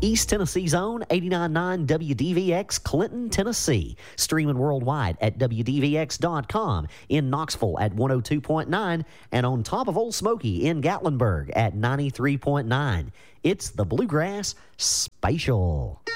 East Tennessee's own 89.9 WDVX, Clinton, Tennessee. Streaming worldwide at WDVX.com. In Knoxville at 102.9. And on top of Old Smoky in Gatlinburg at 93.9. It's the Bluegrass Spatial.